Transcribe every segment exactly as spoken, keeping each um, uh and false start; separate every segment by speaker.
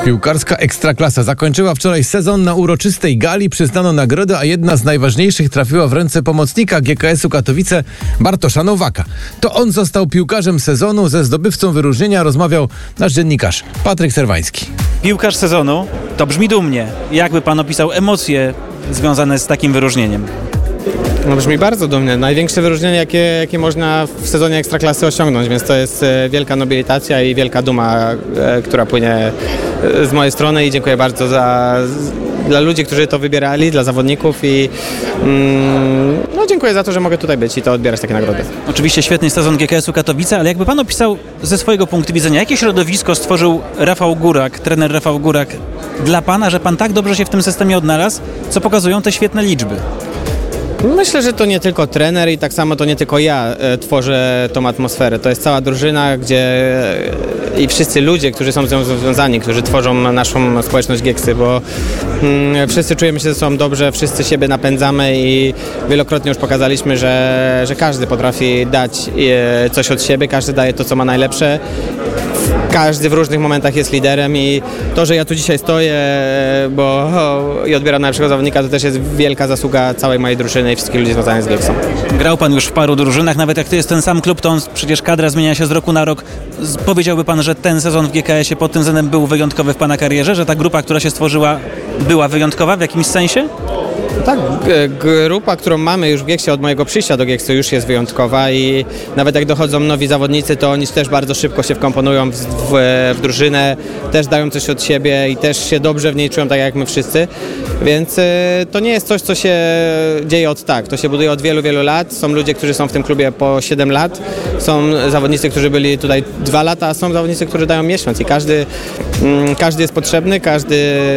Speaker 1: Piłkarska Ekstraklasa zakończyła wczoraj sezon. Na uroczystej gali przyznano nagrodę, a jedna z najważniejszych trafiła w ręce pomocnika G K S-u Katowice Bartosza Nowaka. To on został piłkarzem sezonu. Ze zdobywcą wyróżnienia rozmawiał nasz dziennikarz Patryk Serwański.
Speaker 2: Piłkarz sezonu, to brzmi dumnie. Jakby pan opisał emocje związane z takim wyróżnieniem?
Speaker 3: No brzmi bardzo dumnie. Największe wyróżnienie, jakie, jakie można w sezonie Ekstraklasy osiągnąć, więc to jest wielka nobilitacja i wielka duma, e, która płynie z mojej strony i dziękuję bardzo za, dla ludzi, którzy to wybierali, dla zawodników i mm, no dziękuję za to, że mogę tutaj być i to odbierać takie nagrody.
Speaker 2: Oczywiście świetny sezon G K S-u Katowice, ale jakby pan opisał ze swojego punktu widzenia, jakie środowisko stworzył Rafał Górak, trener Rafał Górak dla pana, że pan tak dobrze się w tym systemie odnalazł, co pokazują te świetne liczby?
Speaker 3: Myślę, że to nie tylko trener i tak samo to nie tylko ja e, tworzę tą atmosferę. To jest cała drużyna, gdzie e, i wszyscy ludzie, którzy są z nią związani, którzy tworzą naszą społeczność Gieksy, bo mm, wszyscy czujemy się ze sobą dobrze, wszyscy siebie napędzamy i wielokrotnie już pokazaliśmy, że, że każdy potrafi dać e, coś od siebie, każdy daje to, co ma najlepsze. Każdy w różnych momentach jest liderem i to, że ja tu dzisiaj stoję bo, o, i odbieram najlepszego zawodnika, to też jest wielka zasługa całej mojej drużyny i wszystkich ludzi związanych z Gieksą.
Speaker 2: Grał pan już w paru drużynach, nawet jak to jest ten sam klub, to on, przecież kadra zmienia się z roku na rok. Powiedziałby pan, że ten sezon w G K S-ie pod tym względem był wyjątkowy w pana karierze, że ta grupa, która się stworzyła, była wyjątkowa w jakimś sensie?
Speaker 3: Tak, grupa, którą mamy już w Gieksie od mojego przyjścia do Gieksy już jest wyjątkowa i nawet jak dochodzą nowi zawodnicy, to oni też bardzo szybko się wkomponują w, w, w drużynę, też dają coś od siebie i też się dobrze w niej czują, tak jak my wszyscy, więc y, to nie jest coś, co się dzieje od tak, to się buduje od wielu, wielu lat. Są ludzie, którzy są w tym klubie po siedem lat, są zawodnicy, którzy byli tutaj dwa lata, a są zawodnicy, którzy dają miesiąc i każdy, mm, każdy jest potrzebny, każdy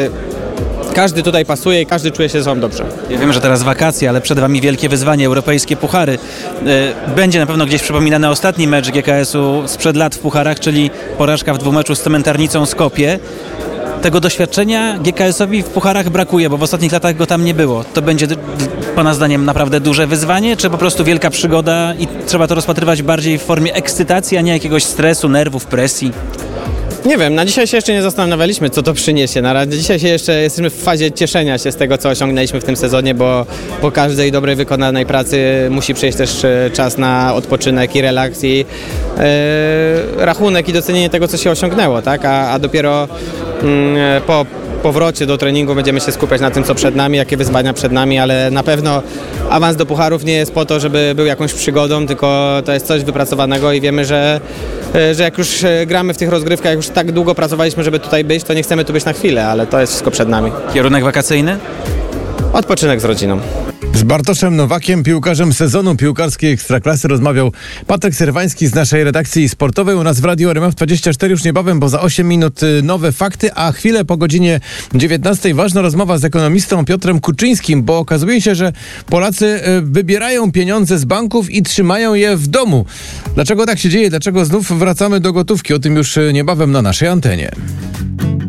Speaker 3: Każdy tutaj pasuje i każdy czuje się ze sobą dobrze.
Speaker 2: Ja wiem, że teraz wakacje, ale przed wami wielkie wyzwanie, europejskie puchary. Będzie na pewno gdzieś przypominany ostatni mecz G K S-u sprzed lat w pucharach, czyli porażka w dwumeczu z Cementarnicą Skopje. Tego doświadczenia G K S-owi w pucharach brakuje, bo w ostatnich latach go tam nie było. To będzie pana zdaniem naprawdę duże wyzwanie, czy po prostu wielka przygoda i trzeba to rozpatrywać bardziej w formie ekscytacji, a nie jakiegoś stresu, nerwów, presji?
Speaker 3: Nie wiem, na dzisiaj się jeszcze nie zastanawialiśmy, co to przyniesie. Na razie dzisiaj się jeszcze jesteśmy w fazie cieszenia się z tego, co osiągnęliśmy w tym sezonie, bo po każdej dobrej wykonanej pracy musi przyjść też czas na odpoczynek i relaks i yy, rachunek i docenienie tego, co się osiągnęło, tak? A, a dopiero yy, po powrocie do treningu będziemy się skupiać na tym, co przed nami, jakie wyzwania przed nami, ale na pewno awans do pucharów nie jest po to, żeby był jakąś przygodą, tylko to jest coś wypracowanego i wiemy, że, że jak już gramy w tych rozgrywkach, jak już tak długo pracowaliśmy, żeby tutaj być, to nie chcemy tu być na chwilę, ale to jest wszystko przed nami.
Speaker 2: Kierunek wakacyjny?
Speaker 3: Odpoczynek z rodziną.
Speaker 1: Z Bartoszem Nowakiem, piłkarzem sezonu piłkarskiej Ekstraklasy, rozmawiał Patryk Serwański z naszej redakcji sportowej. U nas w Radiu R M F dwadzieścia cztery już niebawem, bo za osiem minut nowe fakty, a chwilę po godzinie dziewiętnastej ważna rozmowa z ekonomistą Piotrem Kuczyńskim, bo okazuje się, że Polacy wybierają pieniądze z banków i trzymają je w domu. Dlaczego tak się dzieje? Dlaczego znów wracamy do gotówki? O tym już niebawem na naszej antenie.